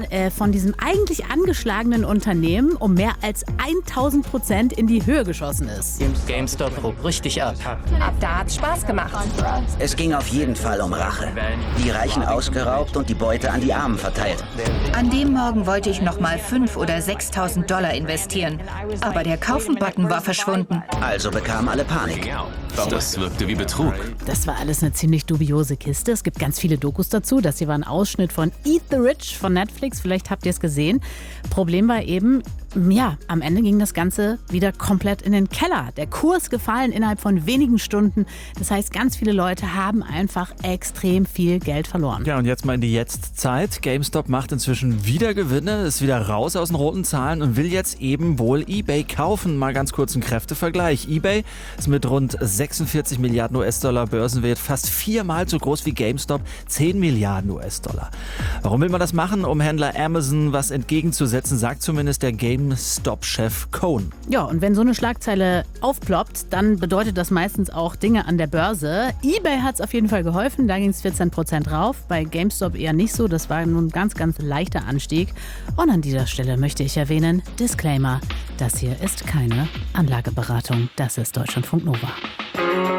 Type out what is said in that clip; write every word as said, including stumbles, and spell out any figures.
Äh, von diesem eigentlich angeschlagenen Unternehmen um mehr als tausend Prozent in die Höhe geschossen ist. GameStop hob richtig ab. Ab da hat's Spaß gemacht. Es ging auf jeden Fall um Rache. Die Reichen ausgeraubt und die Beute an die Armen verteilt. An dem Morgen wollte ich noch mal fünf oder sechstausend Dollar investieren. Aber der Kaufen-Button war verschwunden. Also bekamen alle Panik. Das wirkte wie Betrug. Das war alles eine ziemlich dubiose Kiste. Es gibt ganz viele Dokus dazu. Das hier war ein Ausschnitt von Eat the Rich von Netflix. Vielleicht habt ihr es gesehen. Problem war eben, ja, am Ende ging das Ganze wieder komplett in den Keller. Der Kurs gefallen innerhalb von wenigen Stunden. Das heißt, ganz viele Leute haben einfach extrem viel Geld verloren. Ja, und jetzt mal in die Jetztzeit. GameStop macht inzwischen wieder Gewinne, ist wieder raus aus den roten Zahlen und will jetzt eben wohl eBay kaufen. Mal ganz kurz einen Kräftevergleich. eBay ist mit rund sechsundvierzig Milliarden U S-Dollar Börsenwert fast viermal so groß wie GameStop, zehn Milliarden U S-Dollar. Warum will man das machen? Um Händler Amazon was entgegenzusetzen, sagt zumindest der GameStop-Chef Cohn. Ja, und wenn so eine Schlagzeile aufploppt, dann bedeutet das meistens auch Dinge an der Börse. eBay hat es auf jeden Fall geholfen, da ging es vierzehn Prozent rauf. Bei GameStop eher nicht so, das war nun ein ganz, ganz leichter Anstieg. Und an dieser Stelle möchte ich erwähnen, Disclaimer, das hier ist keine Anlageberatung, das ist Deutschlandfunk Nova.